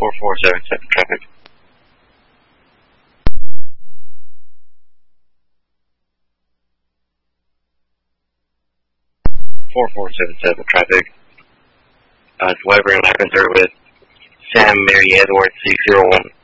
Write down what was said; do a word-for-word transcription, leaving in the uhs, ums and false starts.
four four seven seven traffic. four four seven seven traffic. Uh, it's Weber and Levinter with Sam Mary Edward six zero one.